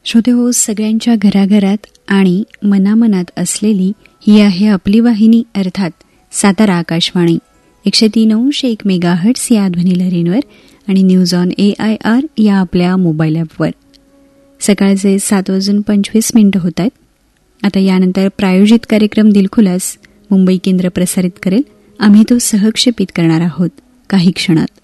श्रोते हो, सगळ्यांच्या घराघरात आणि मनामनात असलेली ही आहे आपली वाहिनी, अर्थात सातारा आकाशवाणी 103.1 मेगाहर्ट्स या ध्वनिलहरींवर आणि न्यूज ऑन AIR या आपल्या मोबाईल ॲपवर. सकाळचे 7:25 होत आहेत. आता यानंतर प्रायोजित कार्यक्रम दिलखुलास मुंबई केंद्र प्रसारित करेल. आम्ही तो सहक्षेपित करणार आहोत काही क्षणात.